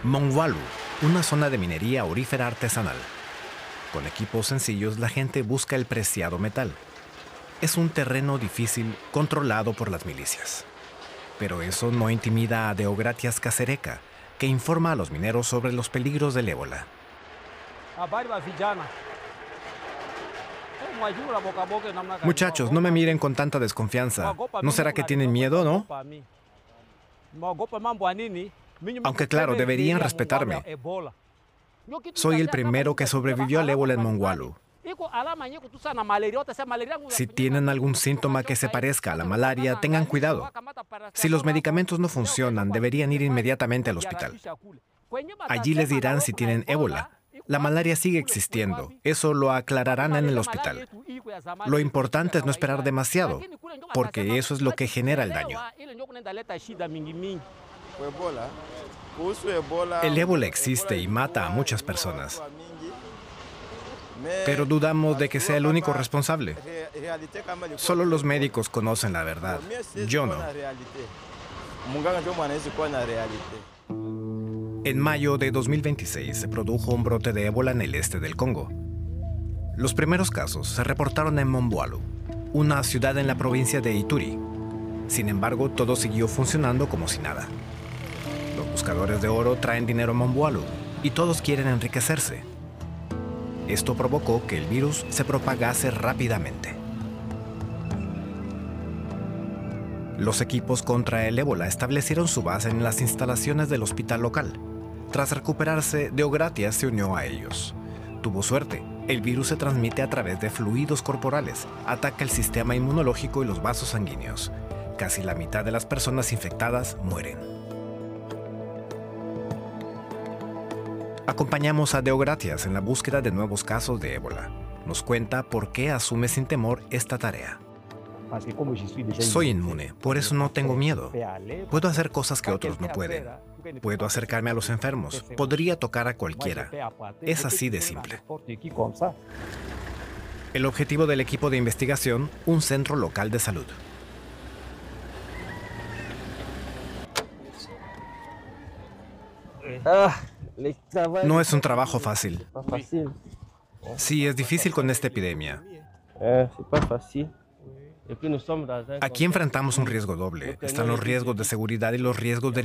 Mongwalu, una zona de minería aurífera artesanal. Con equipos sencillos, la gente busca el preciado metal. Es un terreno difícil, controlado por las milicias. Pero eso no intimida a Deogratias Casereca, que informa a los mineros sobre los peligros del ébola. Muchachos, no me miren con tanta desconfianza. ¿No será que tienen miedo, no? Aunque claro, deberían respetarme. Soy el primero que sobrevivió al ébola en Mongwalu. Si tienen algún síntoma que se parezca a la malaria, tengan cuidado. Si los medicamentos no funcionan, deberían ir inmediatamente al hospital. Allí les dirán si tienen ébola. La malaria sigue existiendo. Eso lo aclararán en el hospital. Lo importante es no esperar demasiado, porque eso es lo que genera el daño. El ébola existe y mata a muchas personas. Pero dudamos de que sea el único responsable. Solo los médicos conocen la verdad. Yo no. En mayo de 2026 se produjo un brote de ébola en el este del Congo. Los primeros casos se reportaron en Mongwalu, una ciudad en la provincia de Ituri. Sin embargo, todo siguió funcionando como si nada. Los buscadores de oro traen dinero a Mongwalu y todos quieren enriquecerse. Esto provocó que el virus se propagase rápidamente. Los equipos contra el ébola establecieron su base en las instalaciones del hospital local. Tras recuperarse, Deogratias se unió a ellos. Tuvo suerte. El virus se transmite a través de fluidos corporales, ataca el sistema inmunológico y los vasos sanguíneos. Casi la mitad de las personas infectadas mueren. Acompañamos a Deogratias en la búsqueda de nuevos casos de ébola. Nos cuenta por qué asume sin temor esta tarea. Soy inmune, por eso no tengo miedo. Puedo hacer cosas que otros no pueden. Puedo acercarme a los enfermos. Podría tocar a cualquiera. Es así de simple. El objetivo del equipo de investigación, un centro local de salud. No es un trabajo fácil. Sí, es difícil con esta epidemia. Aquí enfrentamos un riesgo doble. Están los riesgos de seguridad y los riesgos de